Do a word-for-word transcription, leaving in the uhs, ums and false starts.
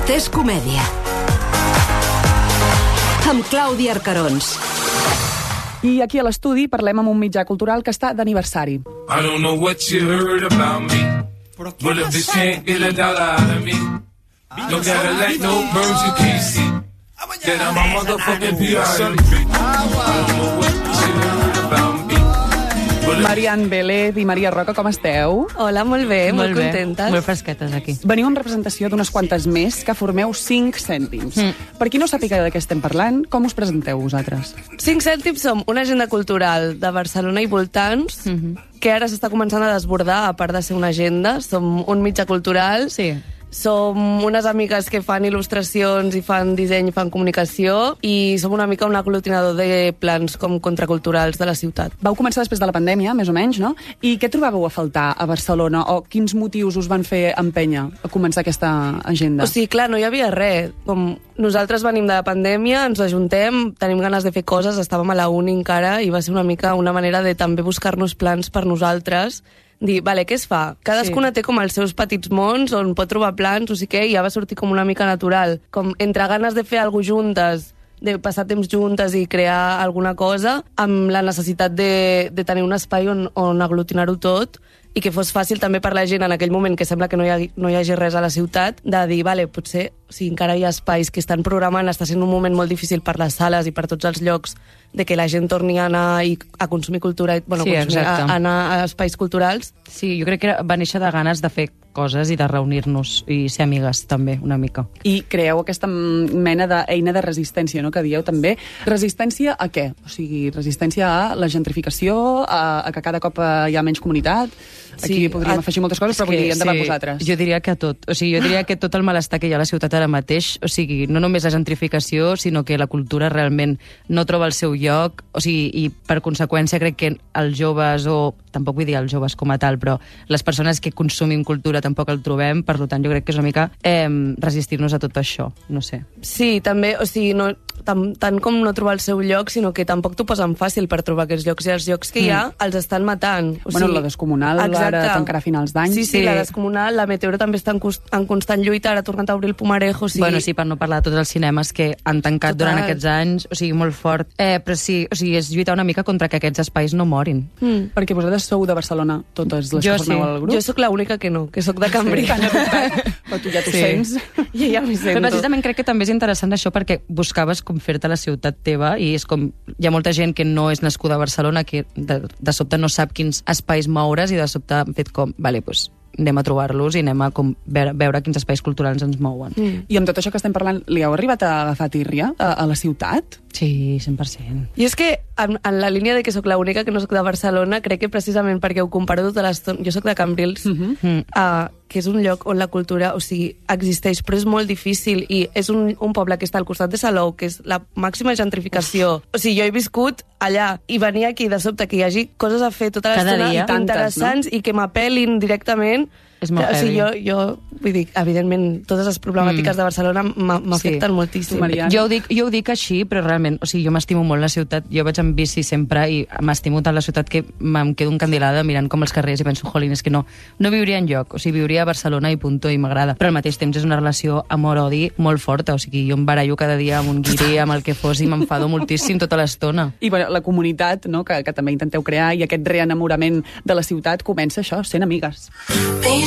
Vostès comèdia. Amb Clàudia Arcarons. I aquí a l'estudi parlem amb un mitjà cultural que està d'aniversari. I don't know what you heard about me, but if this can't get a dollar out of me, no gotta like no birds you can't see, that I'm a motherfucking P R. I don't know what you heard about me. Marian Vélez i Maria Roca, com esteu? Hola, molt bé, molt, molt contentes. Molt fresquetes, aquí. Veniu en representació d'unes quantes més que formeu cinc cèntims. Mm. Per qui no sàpiga de què estem parlant, com us presenteu vosaltres? cinc cèntims som una agenda cultural de Barcelona i voltants, mm-hmm. que ara s'està començant a desbordar, a part de ser una agenda. Som un mitjà cultural. Sí. Som unes amigues que fan il·lustracions i fan disseny i fan comunicació, i som una mica un aglutinador de plans com contraculturals de la ciutat. Vau començar després de la pandèmia, més o menys, no? I què trobàveu a faltar a Barcelona? O quins motius us van fer empènyer a començar aquesta agenda? O sigui, clar, no hi havia res. Com nosaltres venim de la pandèmia, ens ajuntem, tenim ganes de fer coses, estàvem a la uni encara, i va ser una mica una manera de també buscar-nos plans per nosaltres, dir, vale, què es fa? Cadascuna sí. té com els seus petits mons on pot trobar plans, o sigui què, i ja va sortir com una mica natural. Com entre ganes de fer alguna juntes, de passar temps juntes i crear alguna cosa, amb la necessitat de, de tenir un espai on, on aglutinar-ho tot, i que fos fàcil també per la gent en aquell moment que sembla que no hi hagi, no hi hagi res a la ciutat, de dir, vale, potser si encara hi ha espais que estan programant, està sent un moment molt difícil per les sales i per tots els llocs, de que la gent torni a anar i a consumir cultura, bueno, sí, consumir, a, a anar a espais culturals. Sí, jo crec que va néixer de ganes de fer coses i de reunir-nos i ser amigues, també, una mica. I creeu aquesta mena d'eina de resistència, no?, que dieu també. Resistència a què? O sigui, resistència a la gentrificació, a, a que cada cop hi ha menys comunitat. Aquí sí, podríem a... afegir moltes coses, però vull dir, endavant sí, vosaltres. Jo diria que tot. O sigui, jo diria que tot el malestar que hi ha a la ciutat ara mateix, o sigui, no només la gentrificació, sinó que la cultura realment no troba el seu lloc, o sigui, i per conseqüència crec que els joves, o tampoc vull dir els joves com a tal, però les persones que consumim cultura tampoc el trobem, per tant jo crec que és una mica eh, resistir-nos a tot això, no sé. Sí, també, o sigui, no, tant, tant com no trobar el seu lloc, sinó que tampoc t'ho posen fàcil per trobar aquests llocs, i els llocs que hi ha mm. els estan matant. O bueno, sigui, la Descomunal exacte. Ara tancarà a finals d'any. Sí, sí, sí, la Descomunal, la Meteoro també està en, en constant lluita, ara ha tornat a obrir el Pumarejo. O sigui... Bueno, sí, per no parlar de tots els cinemes que han tancat Total. Durant aquests anys, o sigui, molt fort. Eh, però sí, o sigui, és lluitar una mica contra que aquests espais no morin. Mm. Perquè vosaltres sou de Barcelona, totes les jo que formeu sí. al grup? Jo sóc l'única que no, que sóc de Cambrils. Sí, però tu ja t'ho sí. sents. I ja m'hi sento. Però precisament crec que també és interessant això perquè buscaves com fer-te la ciutat teva, i és com, hi ha molta gent que no és nascuda a Barcelona que de, de sobte no sap quins espais moure's, i de sobte han fet com, vale, doncs anem a trobar-los i anem a com veure, veure quins espais culturals ens mouen. Mm. I amb tot això que estem parlant, li heu arribat a agafar tírria a, a la ciutat? Sí, cent per cent. I és que, en, en la línia de que sóc l'única que no sóc de Barcelona, crec que precisament perquè ho comparo tota l'estona... Jo sóc de Cambrils, uh-huh. uh, que és un lloc on la cultura, o sigui, existeix, però és molt difícil, i és un, un poble que està al costat de Salou, que és la màxima gentrificació. Uf. O sigui, jo he viscut allà, i venir aquí de sobte que hi hagi coses a fer tota l'estona interessants, no? I que m'apel·lin directament. És molt o sigui, jo, jo, vull dir, evidentment, totes les problemàtiques mm. de Barcelona m'afecten sí. moltíssim. Jo ho, dic, jo ho dic així, però realment, o sigui, jo m'estimo molt la ciutat, jo vaig en bici sempre i m'estimo tant la ciutat que me'n quedo encandilada mirant com els carrers i penso, jolín, és que no, no viuria enlloc, o sigui, viuria a Barcelona i punto, i m'agrada. Però al mateix temps és una relació amor-odi molt forta, o sigui, jo em barallo cada dia amb un guiri, amb el que fos, i m'enfado moltíssim tota l'estona. I bueno, la comunitat, no?, que, que també intenteu crear, i aquest reenamorament de la ciutat comença això, sent amigues.